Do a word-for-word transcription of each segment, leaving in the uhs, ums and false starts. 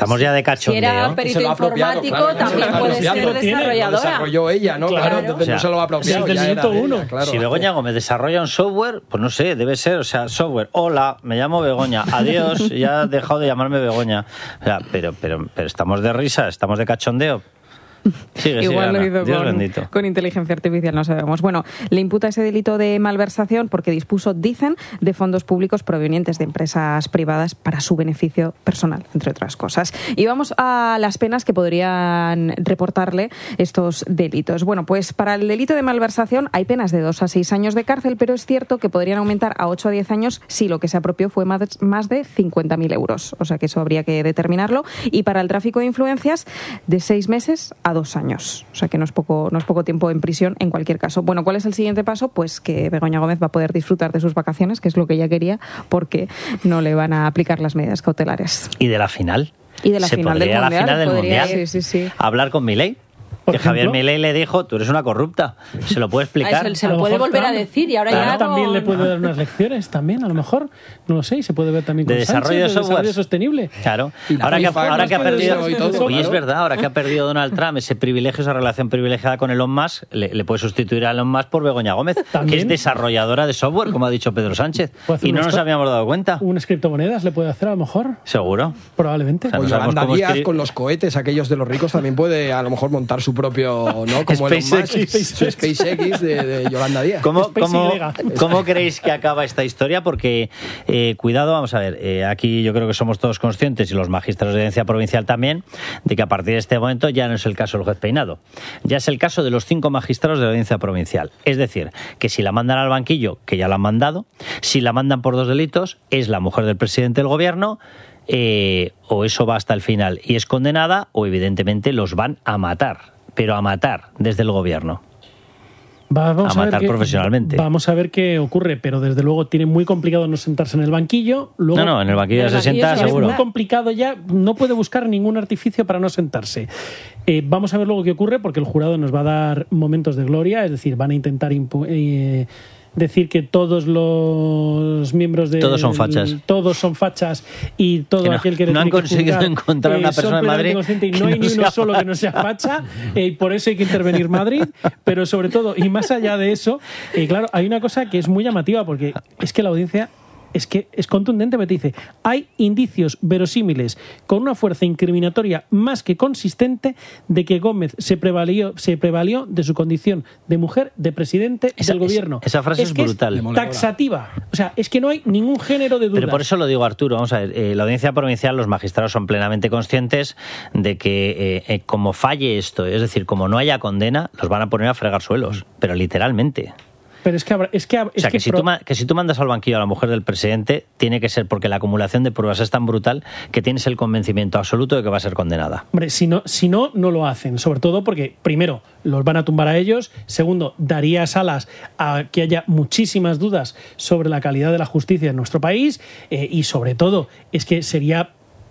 estamos ya de cachondeo. Si era perito informático, claro, también puede ser desarrolladora. Lo desarrolló ella, ¿no? Claro, claro, entonces o sea, no se lo ha apropiado. Desde el minuto uno. Ella, claro. Si Begoña Gómez desarrolla un software, pues no sé, debe ser, o sea, software. Hola, me llamo Begoña. Adiós, ya has dejado de llamarme Begoña. O sea, pero, pero, pero estamos de risa, estamos de cachondeo. Sigue, Igual sigue, lo hizo con, con inteligencia artificial, no sabemos. Bueno, le imputa ese delito de malversación porque dispuso, dicen, de fondos públicos provenientes de empresas privadas para su beneficio personal, entre otras cosas. Y vamos a las penas que podrían reportarle estos delitos. Bueno, pues para el delito de malversación hay penas de dos a seis años de cárcel, pero es cierto que podrían aumentar a ocho a diez años si lo que se apropió fue más, más de cincuenta mil euros. O sea que eso habría que determinarlo. Y para el tráfico de influencias, de seis meses a dos años. O sea que no es poco, no es poco tiempo en prisión en cualquier caso. Bueno, ¿cuál es el siguiente paso? Pues que Begoña Gómez va a poder disfrutar de sus vacaciones, que es lo que ella quería, porque no le van a aplicar las medidas cautelares. ¿Y de la final? Y de la ¿Se final podría del la Mundial. final del Podría, Mundial? sí, sí, sí. Hablar con Milei. Que Javier Milei le dijo, tú eres una corrupta. Se lo puede explicar. Eso, se lo, lo puede volver Trump, a decir y ahora claro, ya también con... le puede dar unas lecciones también, a lo mejor. No lo sé, y se puede ver también con de desarrollo Sánchez, de, de desarrollo sostenible. Claro. Ahora que, ahora que ha perdido... Y todo, Oye, claro. es verdad, ahora que ha perdido Donald Trump ese privilegio, esa relación privilegiada con Elon Musk, le, le puede sustituir a Elon Musk por Begoña Gómez, ¿también? Que es desarrolladora de software, como ha dicho Pedro Sánchez. Y no nos habíamos dado cuenta. ¿Unas criptomonedas le puede hacer a lo mejor? Seguro. Probablemente. O sea, no o Yolanda Díaz escribir... con los cohetes, aquellos de los ricos, también puede a lo mejor montar su propio... ¿no? Como Elon Musk. Su SpaceX de, de Yolanda Díaz. ¿Cómo, cómo, ¿Cómo creéis que acaba esta historia? Porque, eh, cuidado, vamos a ver, eh, aquí yo creo que somos todos conscientes, y los magistrados de audiencia provincial también, de que a partir de este momento ya no es el caso del juez Peinado. Ya es el caso de los cinco magistrados de la audiencia provincial. Es decir, que si la mandan al banquillo, que ya la han mandado, si la mandan por dos delitos, es la mujer del presidente del gobierno, eh, o eso va hasta el final y es condenada, o evidentemente los van a matar. Pero a matar desde el gobierno. Vamos a matar a ver qué, profesionalmente. Vamos a ver qué ocurre, pero desde luego tiene muy complicado no sentarse en el banquillo. Luego, no, no, en el banquillo se sienta seguro. Es muy complicado ya, no puede buscar ningún artificio para no sentarse. Eh, vamos a ver luego qué ocurre, porque el jurado nos va a dar momentos de gloria, es decir, van a intentar... Impu- eh, decir que todos los miembros de todos son fachas todos son fachas y todo que no, aquel que no han conseguido juzgar, encontrar una eh, persona en Madrid y no hay no ni uno solo facha. Que no sea facha y eh, por eso hay que intervenir Madrid, pero sobre todo y más allá de eso, eh, claro, hay una cosa que es muy llamativa, porque es que la audiencia es que es contundente, me dice, hay indicios verosímiles con una fuerza incriminatoria más que consistente de que Gómez se prevalió, se prevalió de su condición de mujer, de presidente esa, del gobierno. Esa, esa frase es, es brutal. Es taxativa. O sea, es que no hay ningún género de duda. Pero por eso lo digo, Arturo, vamos a ver, eh, la audiencia provincial, los magistrados son plenamente conscientes de que eh, eh, como falle esto, es decir, como no haya condena, los van a poner a fregar suelos, pero literalmente. Pero es que, habrá, es que, es o sea, que, que, si pro... tú, que si tú mandas al banquillo a la mujer del presidente, tiene que ser porque la acumulación de pruebas es tan brutal que tienes el convencimiento absoluto de que va a ser condenada. Hombre, si no, si no, no lo hacen. Sobre todo porque, primero, los van a tumbar a ellos. Segundo, daría alas a que haya muchísimas dudas sobre la calidad de la justicia en nuestro país. Eh, y sobre todo, es que sería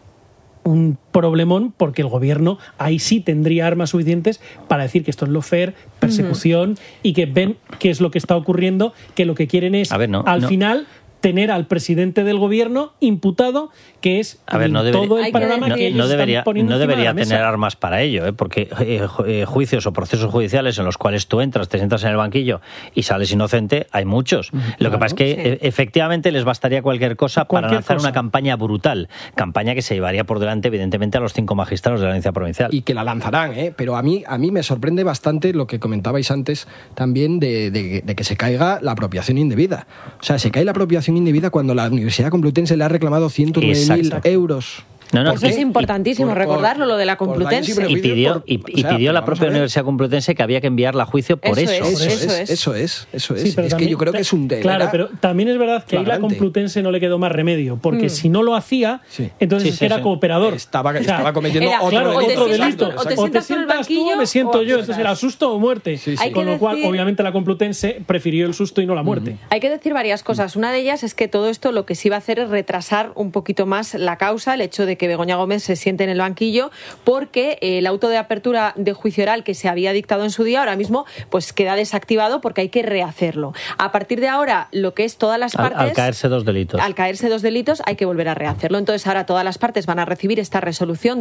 un problemón porque el gobierno ahí sí tendría armas suficientes para decir que esto es lawfare, persecución, uh-huh. y que ven qué es lo que está ocurriendo, que lo que quieren es, a ver, no, al no. final, tener al presidente del gobierno imputado, que es a ver, no debería, todo el panorama no, que ellos no debería, están poniendo no debería encima de la tener mesa. armas para ello, ¿eh? Porque eh, eh, juicios o procesos judiciales en los cuales tú entras, te sientas en el banquillo y sales inocente, hay muchos. Claro, lo que pasa es que sí. eh, efectivamente les bastaría cualquier cosa cualquier para lanzar cosa. Una campaña brutal, campaña que se llevaría por delante evidentemente a los cinco magistrados de la audiencia provincial. Y que la lanzarán, ¿eh? Pero a mí, a mí me sorprende bastante lo que comentabais antes también de, de, de que se caiga la apropiación indebida. O sea, se cae la apropiación indebida cuando la Universidad Complutense le ha reclamado ciento nueve mil euros. No, no, Eso es importantísimo, por, recordarlo, lo de la Complutense. Y pidió, y, y o sea, pidió la propia Universidad Complutense que había que enviarla a juicio por eso. Eso, eso. eso es, es, eso es. Eso es, sí, es también, que yo creo que es un delito. Claro, pero también es verdad que flagrante. Ahí la Complutense no le quedó más remedio, porque mm. si no lo hacía, sí. entonces sí, sí, era sí. cooperador. Estaba, estaba cometiendo era, otro, claro, otro delito. O te sientas tú, banquillo, tú, me siento yo, entonces era susto o muerte. Sí, sí. Con lo cual, decir... obviamente, la Complutense prefirió el susto y no la muerte. Hay que decir varias cosas. Una de ellas es que todo esto lo que sí va a hacer es retrasar un poquito más la causa, el hecho de que Begoña Gómez se siente en el banquillo, porque el auto de apertura de juicio oral que se había dictado en su día ahora mismo pues queda desactivado porque hay que rehacerlo. A partir de ahora, lo que es todas las partes... Al, al caerse dos delitos. Al caerse dos delitos hay que volver a rehacerlo. Entonces ahora todas las partes van a recibir esta resolución